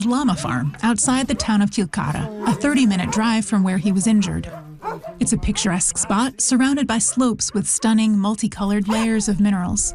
llama farm outside the town of Tilcara, a 30-minute drive from where he was injured. It's a picturesque spot surrounded by slopes with stunning, multicolored layers of minerals.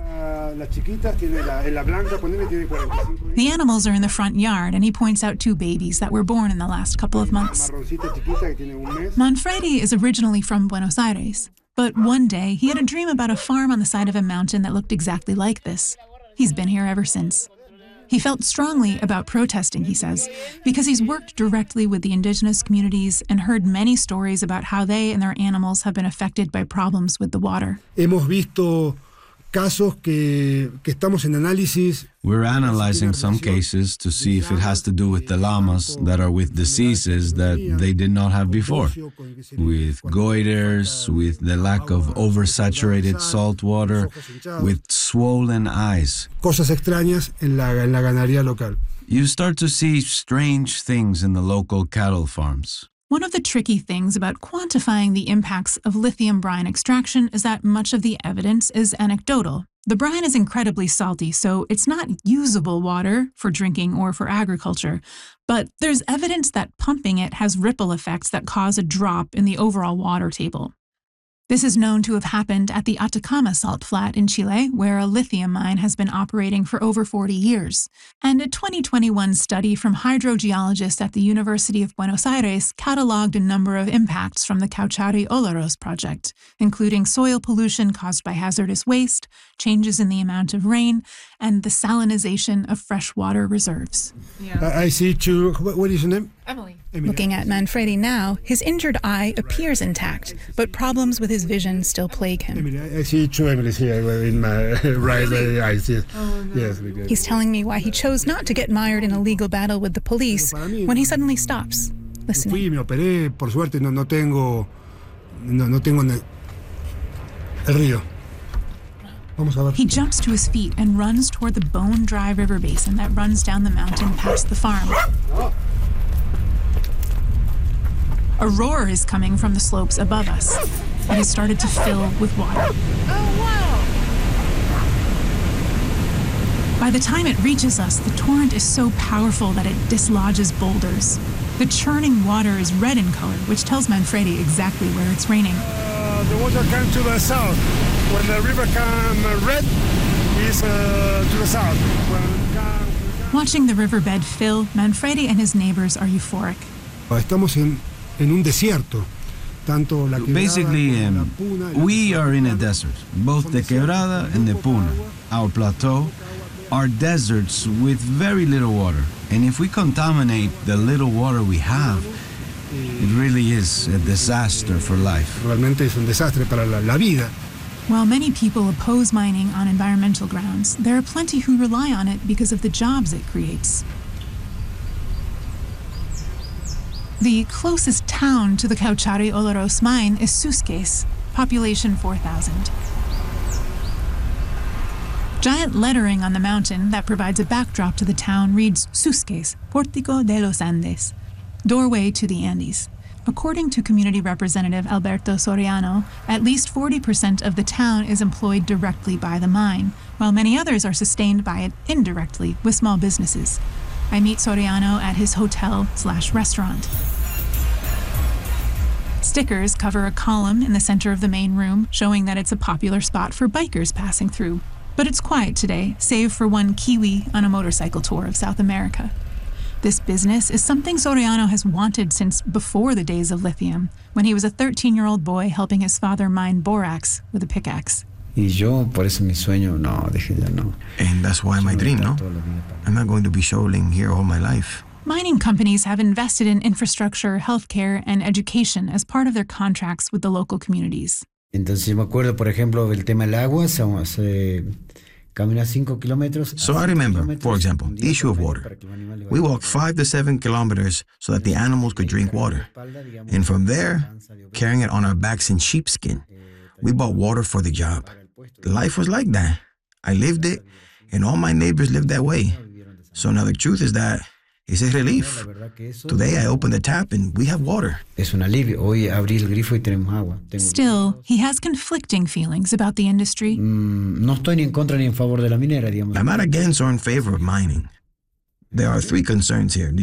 The animals are in the front yard, and he points out 2 babies that were born in the last couple of months. Manfredi is originally from Buenos Aires, but one day he had a dream about a farm on the side of a mountain that looked exactly like this. He's been here ever since. He felt strongly about protesting, he says, because he's worked directly with the indigenous communities and heard many stories about how they and their animals have been affected by problems with the water. Hemos visto casos que estamos en análisis. We're analyzing some cases to see if it has to do with the llamas that are with diseases that they did not have before, with goiters, with the lack of oversaturated salt water, with swollen eyes. Cosas extrañas en la ganadería local. You start to see strange things in the local cattle farms. One of the tricky things about quantifying the impacts of lithium brine extraction is that much of the evidence is anecdotal. The brine is incredibly salty, so it's not usable water for drinking or for agriculture. But there's evidence that pumping it has ripple effects that cause a drop in the overall water table. This is known to have happened at the Atacama salt flat in Chile, where a lithium mine has been operating for over 40 years. And a 2021 study from hydrogeologists at the University of Buenos Aires cataloged a number of impacts from the Cauchari-Olaroz project, including soil pollution caused by hazardous waste, changes in the amount of rain, and the salinization of freshwater reserves. Yeah. I see 2. What is your name? Emily. Looking at Manfredi now, his injured eye appears intact, but problems with his vision still plague him. Emily, I see 2 Emilys here in my right eye. Yes. Oh, no. Yes, he's telling me why he chose not to get mired in a legal battle with the police when he suddenly stops, listening. Fui, me operé, por suerte no tengo el río. He jumps to his feet and runs toward the bone-dry river basin that runs down the mountain past the farm. A roar is coming from the slopes above us. It has started to fill with water. Oh, wow! By the time it reaches us, the torrent is so powerful that it dislodges boulders. The churning water is red in color, which tells Manfredi exactly where it's raining. The water comes to the south. When the river comes red, it's to the south. Watching the riverbed fill, Manfredi and his neighbors are euphoric. Estamos en un desierto. Basically, we are in a desert. Both the Quebrada and the Puna, our plateau, are deserts with very little water. And if we contaminate the little water we have, it really is a disaster for life. Realmente es un desastre para la vida. While many people oppose mining on environmental grounds, there are plenty who rely on it because of the jobs it creates. The closest town to the Cauchari-Olaroz mine is Susques, population 4,000. Giant lettering on the mountain that provides a backdrop to the town reads Susques, Pórtico de los Andes, doorway to the Andes. According to community representative Alberto Soriano, at least 40% of the town is employed directly by the mine, while many others are sustained by it indirectly with small businesses. I meet Soriano at his hotel/restaurant. Stickers cover a column in the center of the main room, showing that it's a popular spot for bikers passing through. But it's quiet today, save for one Kiwi on a motorcycle tour of South America. This business is something Soriano has wanted since before the days of lithium, when he was a 13-year-old boy helping his father mine borax with a pickaxe. Y yo, por eso mi sueño, no, dije ya no. And that's why my dream, no? I'm not going to be shoveling here all my life. Mining companies have invested in infrastructure, healthcare, and education as part of their contracts with the local communities. Entonces yo me acuerdo, por ejemplo, del tema del agua, So I remember, for example, the issue of water. We walked 5 to 7 kilometers so that the animals could drink water. And from there, carrying it on our backs in sheepskin, we bought water for the job. Life was like that. I lived it, and all my neighbors lived that way. So now the truth is that it's a relief. Today I open the tap and we have water. Still, he has conflicting feelings about the industry. I'm not against or in favor of mining. There are 3 concerns here.